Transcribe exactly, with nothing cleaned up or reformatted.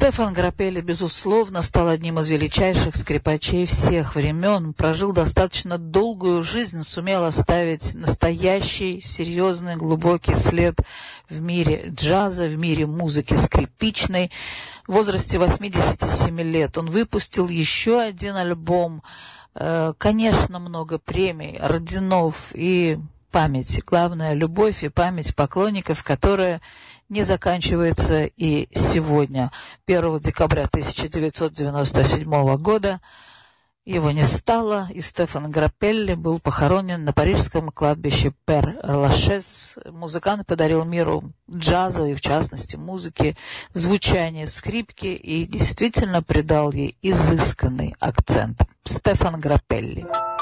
Стефан Граппелли, безусловно, стал одним из величайших скрипачей всех времен, прожил достаточно долгую жизнь, сумел оставить настоящий, серьезный, глубокий след в мире джаза, в мире музыки скрипичной. В возрасте восьмидесяти семи лет он выпустил еще один альбом, конечно, много премий, орденов и память, главное, любовь и память поклонников, которая не заканчивается и сегодня. первого декабря тысяча девятьсот девяносто седьмого года его не стало, и Стефан Граппелли был похоронен на парижском кладбище Пер-Лашез. Музыкант подарил миру джаза, и в частности музыки, звучание скрипки, и действительно придал ей изысканный акцент. Стефан Граппелли.